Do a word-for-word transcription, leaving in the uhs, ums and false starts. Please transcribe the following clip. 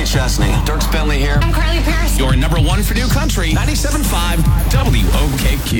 Kenny Chesney. Dierks Bentley here. I'm Carly Paris. Your number one for new country, ninety-seven point five W O K Q.